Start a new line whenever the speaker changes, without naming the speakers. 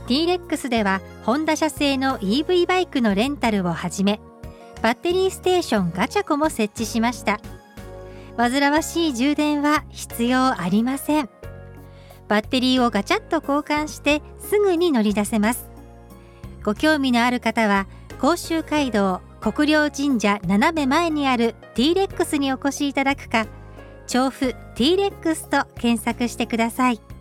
T-Rex ではホンダ社製の EV バイクのレンタルをはじめ、バッテリーステーションガチャコも設置しました。煩わしい充電は必要ありません。バッテリーをガチャッと交換してすぐに乗り出せます。ご興味のある方は甲州街道国領神社斜め前にある T-Rex にお越しいただくか、調布 T-Rex と検索してください。